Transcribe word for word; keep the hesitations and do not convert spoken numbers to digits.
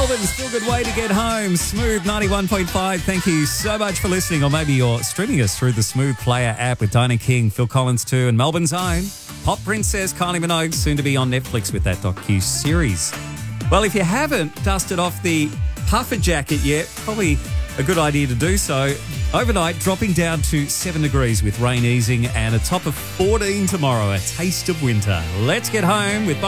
Melbourne's Feel Good Way to Get Home. Smooth ninety-one point five. Thank you so much for listening. Or maybe you're streaming us through the Smooth Player app with Dinah King, Phil Collins too, and Melbourne's own pop princess Kylie Minogue, soon to be on Netflix with that docu-series. Well, if you haven't dusted off the puffer jacket yet, probably a good idea to do so. Overnight, dropping down to seven degrees with rain easing and a top of fourteen tomorrow, a taste of winter. Let's get home with